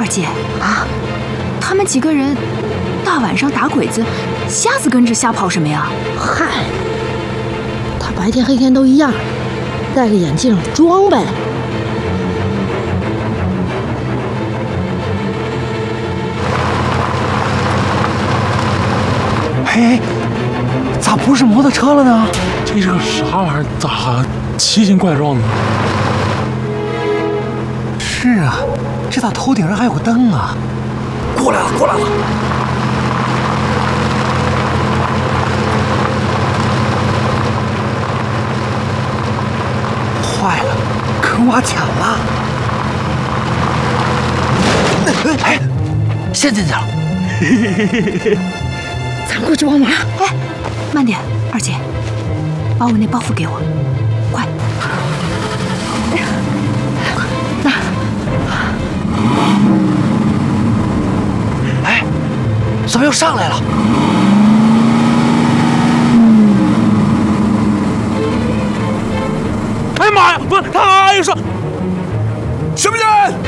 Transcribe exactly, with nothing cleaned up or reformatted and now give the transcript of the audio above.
姐啊，他们几个人大晚上打鬼子，瞎子跟着瞎跑什么呀？ 嗨，他白天黑天都一样，戴个眼镜装呗。 嘿，咋不是摩托车了呢？ 这是个啥玩意儿？咋奇形怪状的？ 是啊，这咋头顶上还有个灯啊？过来了，过来了！坏了，坑挖浅了！哎，陷进去了！ 咱过去帮忙。 哎，慢点，二姐，把我那包袱给我，快！那， 哎，怎么又上来了？ 哎呀妈呀！不是，他又说什么人？